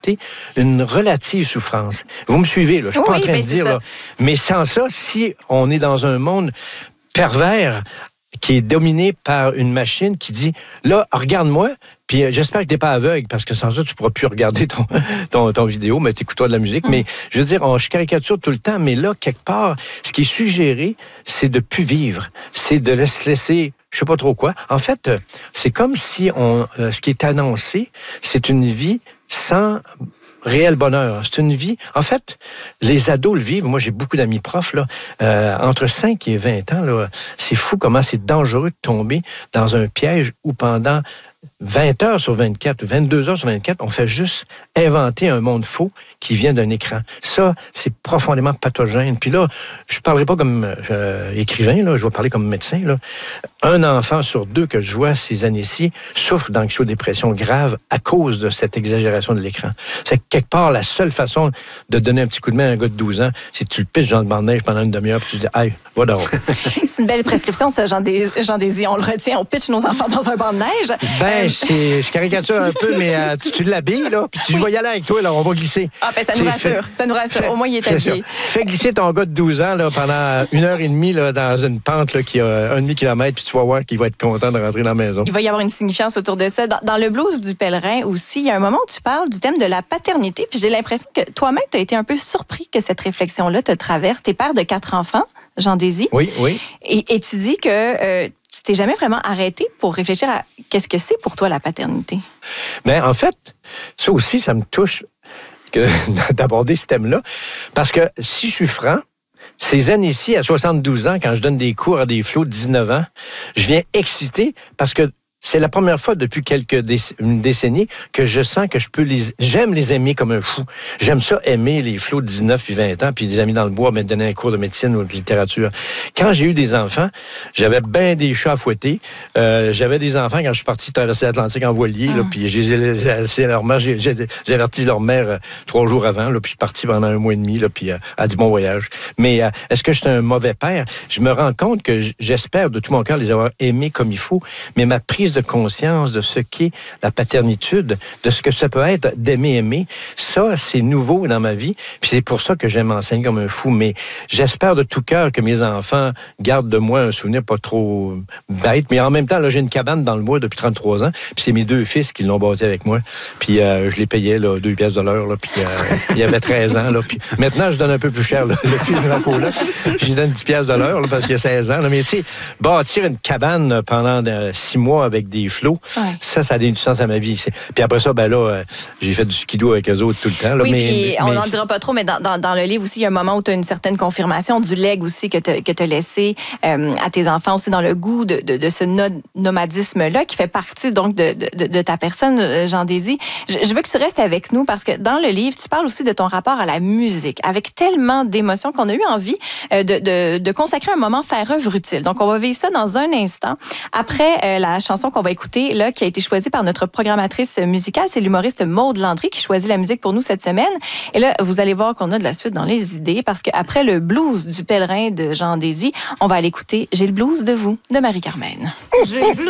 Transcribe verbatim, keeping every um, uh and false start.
une relative souffrance. Vous me suivez, là? Je suis pas Oui, en train ben de dire, là. Mais sans ça, si on est dans un monde pervers qui est dominé par une machine qui dit, là, regarde-moi, puis euh, j'espère que t'es pas aveugle, parce que sans ça, tu pourras plus regarder ton, ton, ton vidéo, mais t'écoutes-toi de la musique. Mm. Mais je veux dire, on, je caricature tout le temps, mais là, quelque part, ce qui est suggéré, c'est de plus vivre. C'est de se laisser, je sais pas trop quoi. En fait, euh, c'est comme si on, euh, ce qui est annoncé, c'est une vie sans réel bonheur. C'est une vie... En fait, les ados le vivent. Moi, j'ai beaucoup d'amis profs, là. Euh, entre cinq et vingt ans, là, c'est fou comment c'est dangereux de tomber dans un piège où pendant vingt heures sur vingt-quatre, vingt-deux heures sur vingt-quatre, on fait juste inventer un monde faux qui vient d'un écran. Ça, c'est profondément pathogène. Puis là, je ne parlerai pas comme euh, écrivain, là, je vais parler comme médecin. Là. Un enfant sur deux que je vois ces années-ci souffre d'anxio-dépression grave à cause de cette exagération de l'écran. C'est que quelque part, la seule façon de donner un petit coup de main à un gars de douze ans, c'est que tu le pitches dans le banc de neige pendant une demi-heure, puis tu dis « Hey, va dehors ». C'est une belle prescription, ça, Jean, Dés- Jean Désir. On le retient, on pitch nos enfants dans un banc de neige. Ben, euh... c'est, je caricature un peu, mais euh, tu, tu l'habilles, là, puis tu vas y aller avec toi, là, on va glisser. Ah, ben ça nous rassure, ça nous rassure. Fait, au moins, il est habillé. Fais glisser ton gars de douze ans, là, pendant une heure et demie, là, dans une pente, là, qui a un demi-kilomètre, puis tu vas voir qu'il va être content de rentrer dans la maison. Il va y avoir une signifiance autour de ça. Dans, dans le blues du pèlerin aussi, il y a un moment où tu parles du thème de la paternité, puis j'ai l'impression que toi-même, tu as été un peu surpris que cette réflexion-là te traverse. T'es père de quatre enfants, Jean Désir. Oui, oui. Et, et tu dis que euh, tu t'es jamais vraiment arrêté pour réfléchir à qu'est-ce que c'est pour toi la paternité. Bien, en fait, ça aussi, ça me touche que d'aborder ce thème-là. Parce que si je suis franc, ces années-ci, à soixante-douze ans, quand je donne des cours à des flots de dix-neuf ans, je viens excité parce que c'est la première fois depuis quelques déc- une décennie que je sens que je peux les... J'aime les aimer comme un fou. J'aime ça, aimer les flots de dix-neuf puis vingt ans, puis des amis dans le bois, me donner un cours de médecine ou de littérature. Quand j'ai eu des enfants, j'avais bien des chats à fouetter. Euh, j'avais des enfants quand je suis parti traverser l'Atlantique en voilier, mmh. là, puis j'ai laissé leur mère, j'ai, j'ai, j'ai averti leur mère euh, trois jours avant, là, puis je suis parti pendant un mois et demi, là, puis euh, elle a dit bon voyage. Mais euh, est-ce que je suis un mauvais père? Je me rends compte que j'espère de tout mon cœur les avoir aimés comme il faut, mais ma prise de conscience de ce qu'est la paternitude, de ce que ça peut être d'aimer aimer, ça, c'est nouveau dans ma vie. Puis c'est pour ça que j'aime m'enseigner comme un fou. Mais j'espère de tout cœur que mes enfants gardent de moi un souvenir pas trop bête. Mais en même temps, là, j'ai une cabane dans le bois depuis trente-trois ans. Puis c'est mes deux fils qui l'ont bâti avec moi. Puis euh, je les payais là, deux piastres de l'heure. Là, puis euh, il y avait treize ans. Là, puis maintenant, je donne un peu plus cher. Là, le fils de la là, je lui donne dix piastres de l'heure là, parce qu'il y a seize ans. Là. Mais tu sais, bâtir une cabane pendant euh, six mois avec des flots, ouais. ça, ça a donné du sens à ma vie. Puis après ça, ben là, euh, j'ai fait du skido avec eux autres tout le temps. Là, oui, mais, puis mais, on n'en dira pas trop, mais dans, dans, dans le livre aussi, il y a un moment où tu as une certaine confirmation du legs aussi que tu as laissé euh, à tes enfants aussi dans le goût de, de, de ce nomadisme-là qui fait partie donc de, de, de ta personne, Jean Désir. Je, je veux que tu restes avec nous parce que dans le livre, tu parles aussi de ton rapport à la musique avec tellement d'émotions qu'on a eu envie euh, de, de, de consacrer un moment faire œuvre utile. Donc, on va vivre ça dans un instant. Après euh, la chanson qu'on va écouter, là, qui a été choisie par notre programmatrice musicale, c'est l'humoriste Maude Landry qui choisit la musique pour nous cette semaine. Et là, vous allez voir qu'on a de la suite dans les idées parce qu'après le blues du pèlerin de Jean Désir, on va aller écouter J'ai le blues de vous de Marie-Carmen. J'ai le blues.